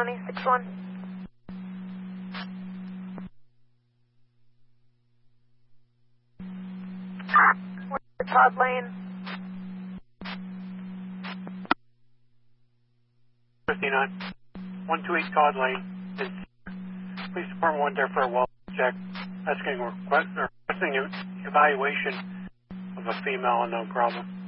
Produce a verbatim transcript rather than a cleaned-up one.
County, six one. We're Todd Lane. fifty-nine. one two eight Todd Lane. Police Department went there for a well check, asking request, or requesting evaluation of a female unknown problem.